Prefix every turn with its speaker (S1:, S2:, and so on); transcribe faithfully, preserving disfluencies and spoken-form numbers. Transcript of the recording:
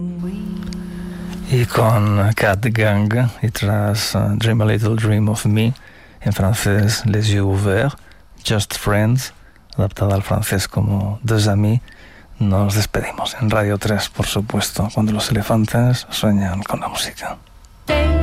S1: Y con Cat Gang y tras uh, Dream a Little Dream of Me, en francés Les Yeux Ouverts, Just Friends, adaptada al francés como Deux Amis, nos despedimos en Radio tres, por supuesto, cuando los elefantes sueñan con la música.